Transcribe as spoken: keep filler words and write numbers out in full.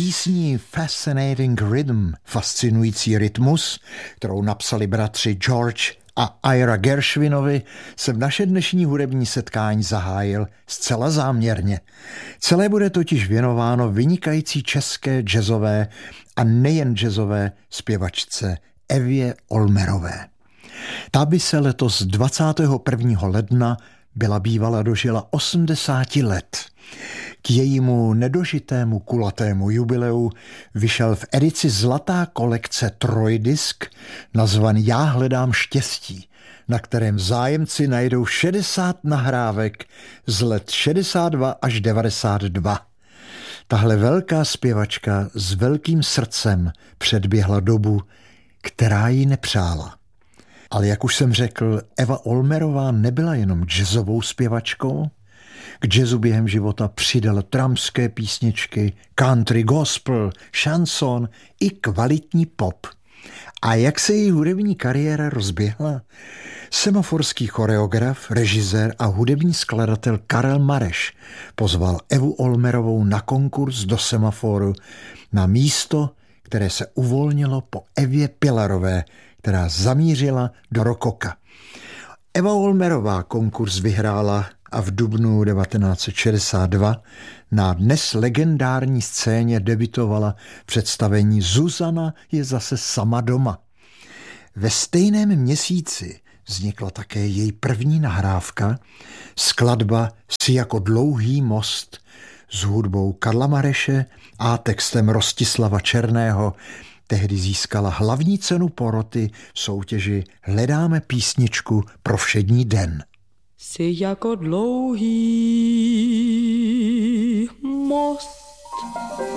písní Fascinating Rhythm, fascinující rytmus, kterou napsali bratři George a Ira Gershwinovi, se v naše dnešní hudební setkání zahájil zcela záměrně. Celé bude totiž věnováno vynikající české jazzové a nejen jazzové zpěvačce Evě Olmerové. Ta by se letos dvacátého prvního ledna byla bývala dožila osmdesáti let. K jejímu nedožitému kulatému jubileu vyšel v edici zlatá kolekce trojdisk nazvaný Já hledám štěstí, na kterém zájemci najdou šedesát nahrávek z let šedesát dva až devadesát dva. Tahle velká zpěvačka s velkým srdcem předběhla dobu, která jí nepřála. Ale jak už jsem řekl, Eva Olmerová nebyla jenom jazzovou zpěvačkou. K jazzu během života přidala trampské písničky, country, gospel, šanson i kvalitní pop. A jak se její hudební kariéra rozběhla? Semaforský choreograf, režisér a hudební skladatel Karel Mareš pozval Evu Olmerovou na konkurs do Semaforu na místo, které se uvolnilo po Evě Pilarové, která zamířila do rokoka. Eva Olmerová konkurs vyhrála a v dubnu devatenáct set šedesát dva na dnes legendární scéně debutovala představení Zuzana je zase sama doma. Ve stejném měsíci vznikla také její první nahrávka, skladba Si jako dlouhý most s hudbou Karla Mareše a textem Rostislava Černého. Tehdy získala hlavní cenu poroty v soutěži Hledáme písničku pro všední den. Si jako dlouhý most